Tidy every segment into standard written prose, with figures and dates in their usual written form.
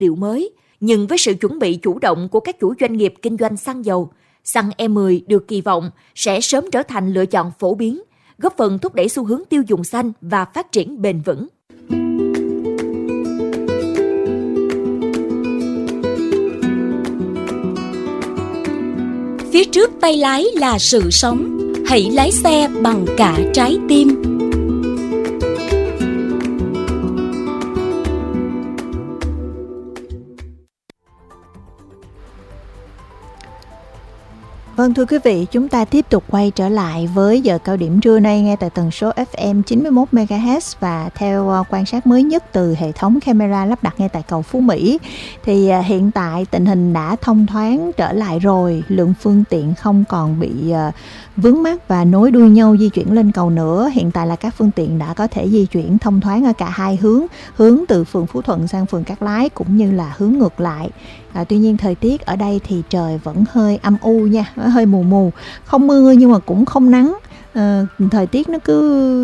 điệu mới. Nhưng với sự chuẩn bị chủ động của các chủ doanh nghiệp kinh doanh xăng dầu, xăng E10 được kỳ vọng sẽ sớm trở thành lựa chọn phổ biến, góp phần thúc đẩy xu hướng tiêu dùng xanh và phát triển bền vững. Phía trước tay lái là sự sống, hãy lái xe bằng cả trái tim. Vâng, thưa quý vị, chúng ta tiếp tục quay trở lại với giờ cao điểm trưa nay nghe tại tần số FM 91 MHz và theo quan sát mới nhất từ hệ thống camera lắp đặt ngay tại cầu Phú Mỹ thì hiện tại tình hình đã thông thoáng trở lại rồi, lượng phương tiện không còn bị vướng mắc và nối đuôi nhau di chuyển lên cầu nữa. Hiện tại là các phương tiện đã có thể di chuyển thông thoáng ở cả hai hướng từ phường Phú Thuận sang phường Cát Lái cũng như là hướng ngược lại. Tuy nhiên thời tiết ở đây thì trời vẫn hơi âm u nha, hơi mù mù, không mưa nhưng mà cũng không nắng. Thời tiết nó cứ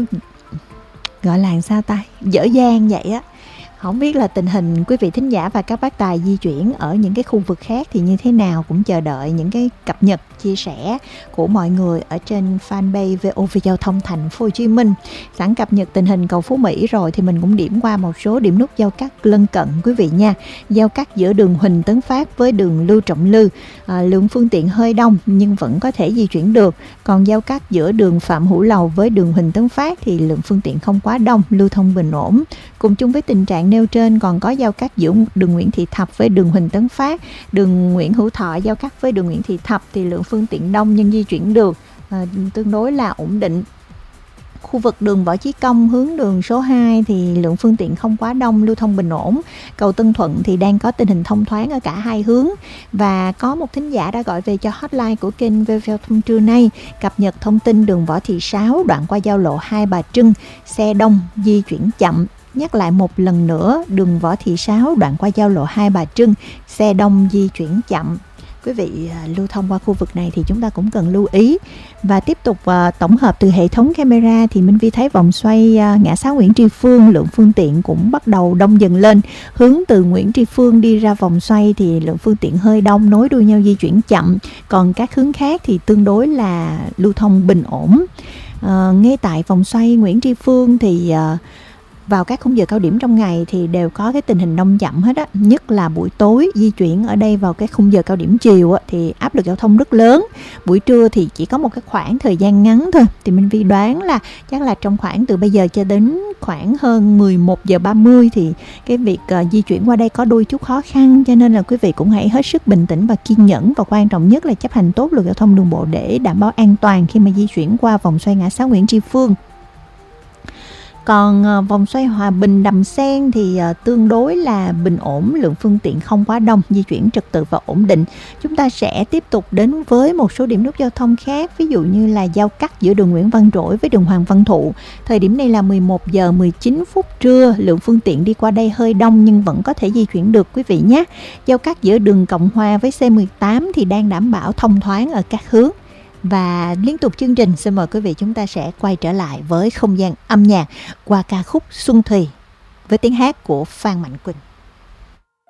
gọi là sao ta, dở dang vậy á. Không biết là tình hình quý vị thính giả và các bác tài di chuyển ở những cái khu vực khác thì như thế nào, cũng chờ đợi những cái cập nhật chia sẻ của mọi người ở trên fanpage VOV Giao thông Thành phố Hồ Chí Minh. Sẵn cập nhật tình hình cầu Phú Mỹ rồi thì mình cũng điểm qua một số điểm nút giao cắt lân cận quý vị nha. Giao cắt giữa đường Huỳnh Tấn Phát với đường Lưu Trọng Lư, lượng phương tiện hơi đông nhưng vẫn có thể di chuyển được. Còn giao cắt giữa đường Phạm Hữu Lầu với đường Huỳnh Tấn Phát thì lượng phương tiện không quá đông, lưu thông bình ổn. Cùng chung với tình trạng nêu trên còn có giao cắt giữa đường Nguyễn Thị Thập với đường Huỳnh Tấn Phát, đường Nguyễn Hữu Thọ giao cắt với đường Nguyễn Thị Thập thì lượng phương tiện đông nhưng di chuyển được, tương đối là ổn định. Khu vực đường Võ Chí Công hướng đường số 2 thì lượng phương tiện không quá đông, lưu thông bình ổn. Cầu Tân Thuận thì đang có tình hình thông thoáng ở cả hai hướng. Và có một thính giả đã gọi về cho hotline của kênh VOV Giao thông trưa nay, cập nhật thông tin đường Võ Thị Sáu đoạn qua giao lộ Hai Bà Trưng, xe đông, di chuyển chậm. Nhắc lại một lần nữa, đường Võ Thị Sáu đoạn qua giao lộ Hai Bà Trưng, xe đông, di chuyển chậm. Quý vị lưu thông qua khu vực này thì chúng ta cũng cần lưu ý. Và tiếp tục tổng hợp từ hệ thống camera thì Minh Vi thấy vòng xoay ngã sáu Nguyễn Tri Phương, lượng phương tiện cũng bắt đầu đông dần lên. Hướng từ Nguyễn Tri Phương đi ra vòng xoay thì lượng phương tiện hơi đông, nối đuôi nhau di chuyển chậm. Còn các hướng khác thì tương đối là lưu thông bình ổn. Ngay tại vòng xoay Nguyễn Tri Phương thì vào các khung giờ cao điểm trong ngày thì đều có cái tình hình đông chậm hết á, nhất là buổi tối di chuyển ở đây vào cái khung giờ cao điểm chiều á, thì áp lực giao thông rất lớn. Buổi trưa thì chỉ có một cái khoảng thời gian ngắn thôi, thì mình vi đoán là chắc là trong khoảng từ bây giờ cho đến khoảng hơn 11 giờ 30 thì cái việc di chuyển qua đây có đôi chút khó khăn, cho nên là quý vị cũng hãy hết sức bình tĩnh và kiên nhẫn, và quan trọng nhất là chấp hành tốt luật giao thông đường bộ để đảm bảo an toàn khi mà di chuyển qua vòng xoay ngã sáu Nguyễn Tri Phương. Còn vòng xoay Hòa Bình Đầm Sen thì tương đối là bình ổn, lượng phương tiện không quá đông, di chuyển trật tự và ổn định. Chúng ta sẽ tiếp tục đến với một số điểm nút giao thông khác, ví dụ như là giao cắt giữa đường Nguyễn Văn Trỗi với đường Hoàng Văn Thụ. Thời điểm này là 11 giờ 19 phút trưa, lượng phương tiện đi qua đây hơi đông nhưng vẫn có thể di chuyển được quý vị nhé. Giao cắt giữa đường Cộng Hòa với C18 thì đang đảm bảo thông thoáng ở các hướng. Và liên tục chương trình, xin mời quý vị chúng ta sẽ quay trở lại với không gian âm nhạc qua ca khúc Xuân Thùy với tiếng hát của Phan Mạnh Quỳnh.